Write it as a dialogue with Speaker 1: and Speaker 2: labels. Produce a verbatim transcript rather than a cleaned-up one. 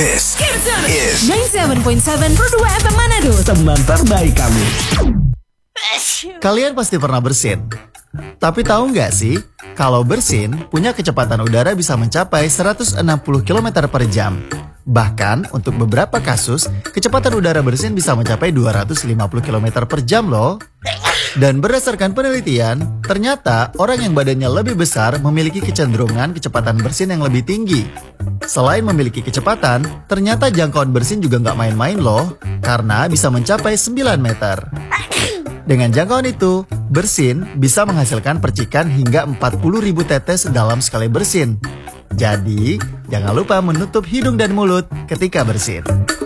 Speaker 1: This is
Speaker 2: sembilan puluh tujuh koma tujuh Produk F M Manado.
Speaker 3: Teman terbaik kamu.
Speaker 4: Kalian pasti pernah bersin. Tapi tahu nggak sih, kalau bersin punya kecepatan udara bisa mencapai seratus enam puluh kilometer per jam. Bahkan untuk beberapa kasus, kecepatan udara bersin bisa mencapai dua ratus lima puluh kilometer per jam loh. Dan berdasarkan penelitian, ternyata orang yang badannya lebih besar memiliki kecenderungan kecepatan bersin yang lebih tinggi. Selain memiliki kecepatan, ternyata jangkauan bersin juga nggak main-main loh, karena bisa mencapai sembilan meter. Dengan jangkauan itu, bersin bisa menghasilkan percikan hingga empat puluh ribu tetes dalam sekali bersin. Jadi, jangan lupa menutup hidung dan mulut ketika bersin.